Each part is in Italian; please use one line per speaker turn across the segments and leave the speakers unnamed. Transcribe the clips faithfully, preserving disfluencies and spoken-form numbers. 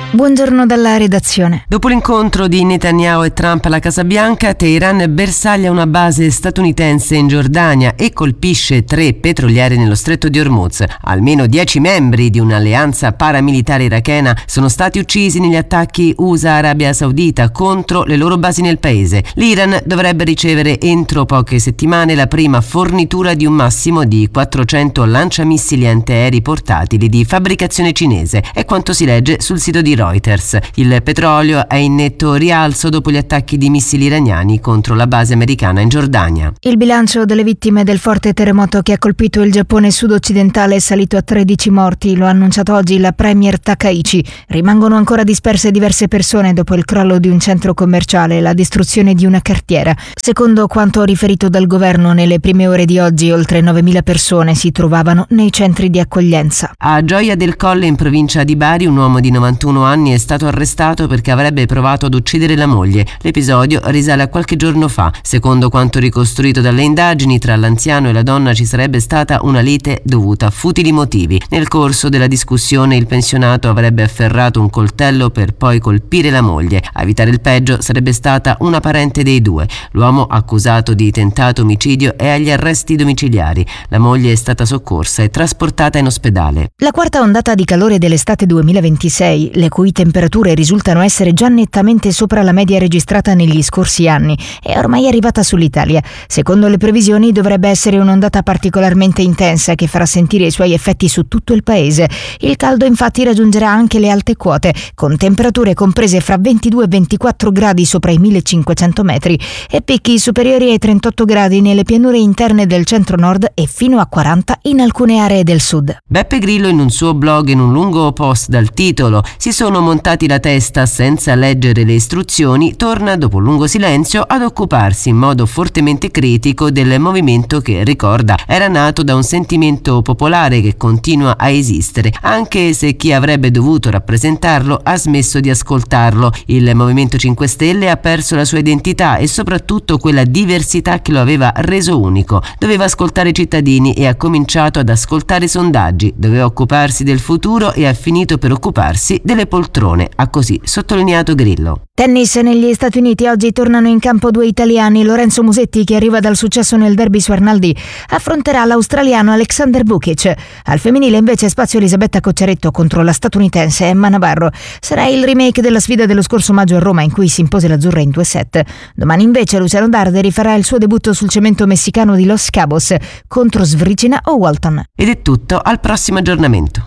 Buongiorno dalla redazione.
Dopo l'incontro di Netanyahu e Trump alla Casa Bianca, Teheran bersaglia una base statunitense in Giordania e colpisce tre petroliere nello stretto di Hormuz. Almeno dieci membri di un'alleanza paramilitare irachena sono stati uccisi negli attacchi U S A-Arabia Saudita contro le loro basi nel paese. L'Iran dovrebbe ricevere entro poche settimane la prima fornitura di un massimo di quattrocento lanciamissili antiaerei portatili di fabbricazione cinese. È quanto si legge sul sito di Reuters. Il petrolio è in netto rialzo dopo gli attacchi di missili iraniani contro la base americana in Giordania.
Il bilancio delle vittime del forte terremoto che ha colpito il Giappone sud-occidentale è salito a tredici morti, lo ha annunciato oggi la premier Takaichi. Rimangono ancora disperse diverse persone dopo il crollo di un centro commerciale e la distruzione di una cartiera. Secondo quanto riferito dal governo, nelle prime ore di oggi oltre novemila persone si trovavano nei centri di accoglienza.
A Gioia del Colle, in provincia di Bari, un uomo di novantuno anni è stato arrestato perché avrebbe provato ad uccidere la moglie. L'episodio risale a qualche giorno fa. Secondo quanto ricostruito dalle indagini, tra l'anziano e la donna ci sarebbe stata una lite dovuta a futili motivi. Nel corso della discussione il pensionato avrebbe afferrato un coltello per poi colpire la moglie. A evitare il peggio sarebbe stata una parente dei due. L'uomo, accusato di tentato omicidio, è agli arresti domiciliari. La moglie è stata soccorsa e trasportata in ospedale.
La quarta ondata di calore dell'estate duemilaventisei, le cui temperature risultano essere già nettamente sopra la media registrata negli scorsi anni, è ormai arrivata sull'Italia. Secondo le previsioni dovrebbe essere un'ondata particolarmente intensa che farà sentire i suoi effetti su tutto il paese. Il caldo infatti raggiungerà anche le alte quote, con temperature comprese fra ventidue e ventiquattro gradi sopra i millecinquecento metri e picchi superiori ai trentotto gradi nelle pianure interne del centro-nord e fino a quaranta in alcune aree del sud.
Beppe Grillo, in un suo blog, in un lungo post dal titolo "Si sono montati la testa senza leggere le istruzioni", torna dopo un lungo silenzio ad occuparsi in modo fortemente critico del movimento che, ricorda, era nato da un sentimento popolare che continua a esistere, anche se chi avrebbe dovuto rappresentarlo ha smesso di ascoltarlo. Il Movimento cinque Stelle ha perso la sua identità e soprattutto quella diversità che lo aveva reso unico. Doveva ascoltare i cittadini e ha cominciato ad ascoltare i sondaggi. Doveva occuparsi del futuro e ha finito per occuparsi delle poltrone, ha così sottolineato Grillo.
Tennis. Negli Stati Uniti oggi tornano in campo due italiani. Lorenzo Musetti, che arriva dal successo nel derby su Arnaldi, affronterà l'australiano Alexander Vukic. Al femminile invece spazio Elisabetta Cocciaretto contro la statunitense Emma Navarro. Sarà il remake della sfida dello scorso maggio a Roma, in cui si impose l'azzurra in due set. Domani invece Luciano Darderi farà il suo debutto sul cemento messicano di Los Cabos contro Svricina o Walton.
Ed è tutto, al prossimo aggiornamento.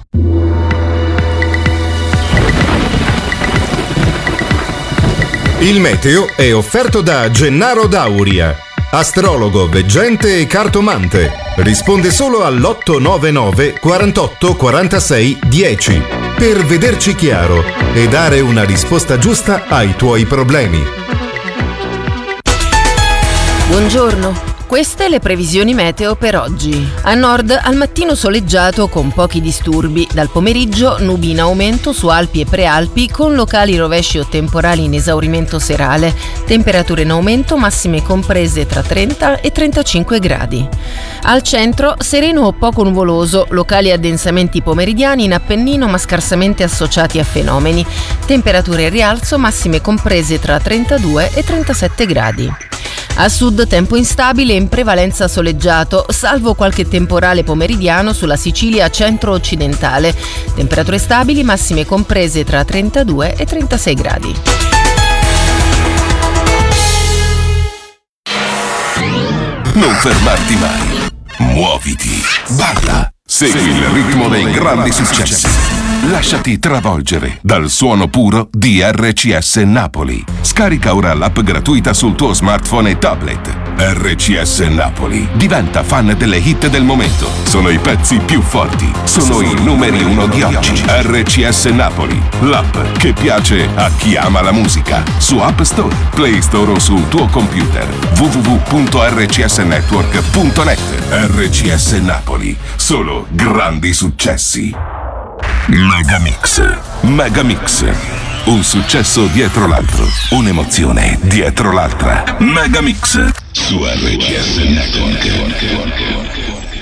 Il meteo è offerto da Gennaro Dauria, astrologo, veggente e cartomante. Risponde solo all'otto nove nove quarantotto quarantasei dieci per vederci chiaro e dare una risposta giusta ai tuoi problemi.
Buongiorno. Queste le previsioni meteo per oggi. A nord al mattino soleggiato con pochi disturbi, dal pomeriggio nubi in aumento su Alpi e Prealpi con locali rovesci o temporali in esaurimento serale, temperature in aumento massime comprese tra trenta e trentacinque gradi. Al centro sereno o poco nuvoloso, locali addensamenti pomeridiani in Appennino ma scarsamente associati a fenomeni, temperature in rialzo massime comprese tra trentadue e trentasette gradi. A sud tempo instabile, in prevalenza soleggiato, salvo qualche temporale pomeridiano sulla Sicilia centro-occidentale. Temperature stabili, massime comprese tra trentadue e trentasei gradi.
Non fermarti mai. Muoviti. Balla. Segui il ritmo dei grandi successi. Lasciati travolgere dal suono puro di R C S Napoli. Scarica ora l'app gratuita sul tuo smartphone e tablet. R C S Napoli. Diventa fan delle hit del momento. Sono i pezzi più forti. Sono i numeri uno di oggi. R C S Napoli. L'app che piace a chi ama la musica. Su App Store, Play Store o sul tuo computer. w w w punto r c s network punto net. R C S Napoli. Solo grandi successi. Megamix. Megamix. Un successo dietro l'altro. Un'emozione dietro l'altra. Megamix. Su R C S Network.